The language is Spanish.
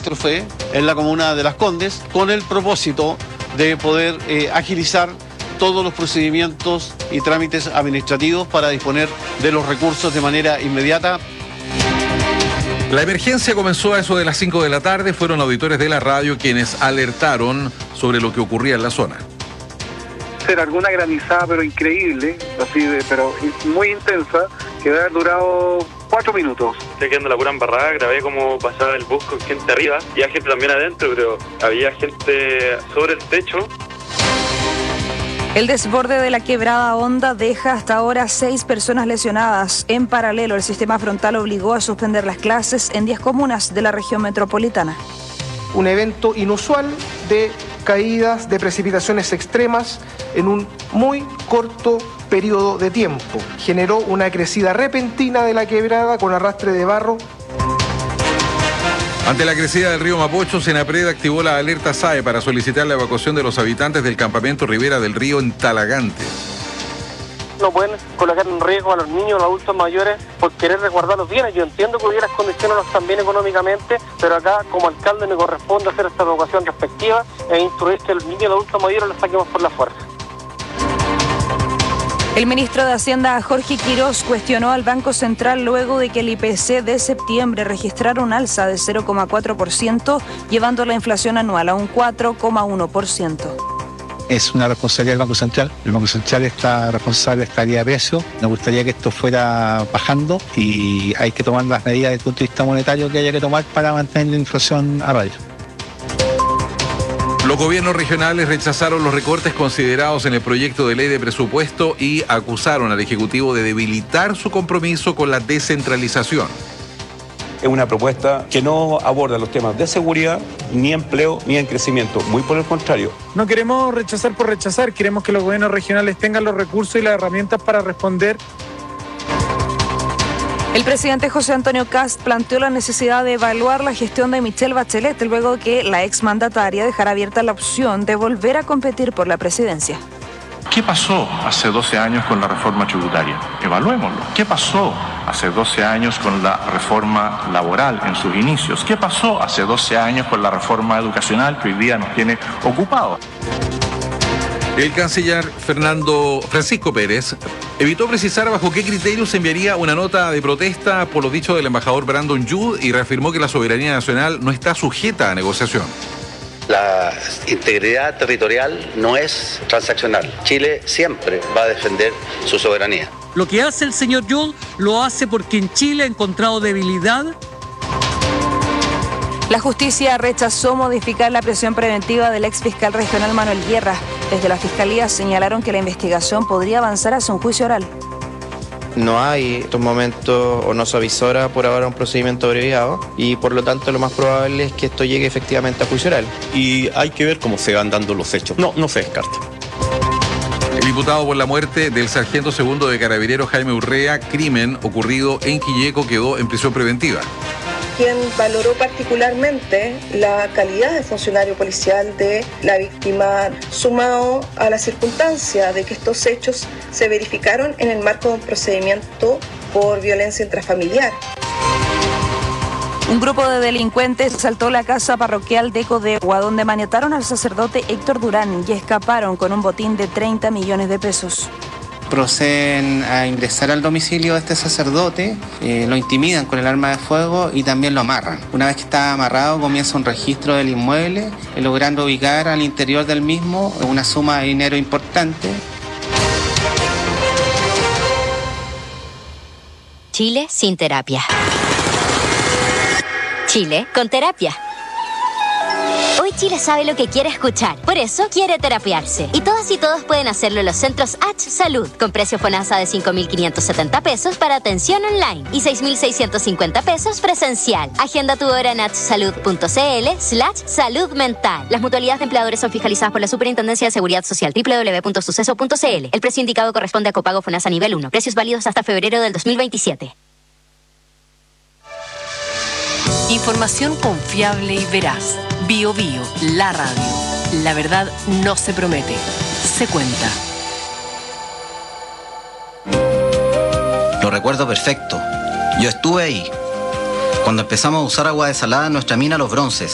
catástrofe en la comuna de Las Condes con el propósito de poder agilizar todos los procedimientos y trámites administrativos para disponer de los recursos de manera inmediata. La emergencia comenzó a eso de las 5 de la tarde. Fueron auditores de la radio quienes alertaron sobre lo que ocurría en la zona. Era alguna granizada, pero increíble, pero muy intensa, que debe haber durado 4 minutos. Estoy quedando la pura embarrada, grabé cómo pasaba el bus con gente arriba, y había gente también adentro, pero había gente sobre el techo. El desborde de la quebrada Honda deja hasta ahora 6 personas lesionadas. En paralelo, el sistema frontal obligó a suspender las clases en 10 comunas de la región metropolitana. Un evento inusual de caídas de precipitaciones extremas en un muy corto periodo de tiempo. Generó una crecida repentina de la quebrada con arrastre de barro. Ante la crecida del río Mapocho, Senapred activó la alerta SAE para solicitar la evacuación de los habitantes del campamento Ribera del Río en Talagante. No pueden colocar en riesgo a los niños, a los adultos mayores por querer resguardar los bienes. Yo entiendo que hoy las condiciones no están bien económicamente, pero acá como alcalde me corresponde hacer esta evacuación respectiva e instruir que los niños y los adultos mayores los saquemos por la fuerza. El ministro de Hacienda, Jorge Quirós, cuestionó al Banco Central luego de que el IPC de septiembre registrara un alza de 0,4%, llevando la inflación anual a un 4,1%. Es una responsabilidad del Banco Central. El Banco Central está responsable de estabilidad de precios. Nos gustaría que esto fuera bajando y hay que tomar las medidas desde el punto de vista monetario que haya que tomar para mantener la inflación a raya. Los gobiernos regionales rechazaron los recortes considerados en el proyecto de ley de presupuesto y acusaron al Ejecutivo de debilitar su compromiso con la descentralización. Es una propuesta que no aborda los temas de seguridad, ni empleo, ni en crecimiento. Muy por el contrario. No queremos rechazar por rechazar, queremos que los gobiernos regionales tengan los recursos y las herramientas para responder. El presidente José Antonio Kast planteó la necesidad de evaluar la gestión de Michelle Bachelet luego de que la exmandataria dejara abierta la opción de volver a competir por la presidencia. ¿Qué pasó hace 12 años con la reforma tributaria? Evaluémoslo. ¿Qué pasó hace 12 años con la reforma laboral en sus inicios? ¿Qué pasó hace 12 años con la reforma educacional que hoy día nos tiene ocupados? El canciller Francisco Pérez evitó precisar bajo qué criterios se enviaría una nota de protesta por los dichos del embajador Brandon Judd y reafirmó que la soberanía nacional no está sujeta a negociación. La integridad territorial no es transaccional. Chile siempre va a defender su soberanía. Lo que hace el señor Judd lo hace porque en Chile ha encontrado debilidad. La justicia rechazó modificar la prisión preventiva del exfiscal regional Manuel Guerra. Desde la Fiscalía señalaron que la investigación podría avanzar hacia un juicio oral. No hay en estos momentos o no se avisora por ahora un procedimiento abreviado y por lo tanto lo más probable es que esto llegue efectivamente a juicio oral. Y hay que ver cómo se van dando los hechos. No se descarta. El imputado por la muerte del sargento segundo de Carabineros Jaime Urrea, crimen ocurrido en Quilleco, quedó en prisión preventiva. Quien valoró particularmente la calidad de funcionario policial de la víctima, sumado a la circunstancia de que estos hechos se verificaron en el marco de un procedimiento por violencia intrafamiliar. Un grupo de delincuentes asaltó la casa parroquial de Codegua, donde maniataron al sacerdote Héctor Durán y escaparon con un botín de 30 millones de pesos. Proceden a ingresar al domicilio de este sacerdote, lo intimidan con el arma de fuego y también lo amarran. Una vez que está amarrado comienza un registro del inmueble, logrando ubicar al interior del mismo una suma de dinero importante. Chile sin terapia. Chile con terapia. Hoy Chile sabe lo que quiere escuchar, por eso quiere terapiarse. Y todas y todos pueden hacerlo en los centros H Salud, con precio FONASA de 5.570 pesos para atención online y 6.650 pesos presencial. Agenda tu hora en hsalud.cl/salud mental. Las mutualidades de empleadores son fiscalizadas por la Superintendencia de Seguridad Social, www.suceso.cl. El precio indicado corresponde a copago FONASA nivel 1. Precios válidos hasta febrero del 2027. Información confiable y veraz. Bio Bio, la radio. La verdad no se promete, se cuenta. Lo recuerdo perfecto. Yo estuve ahí. Cuando empezamos a usar agua desalada en nuestra mina Los Bronces.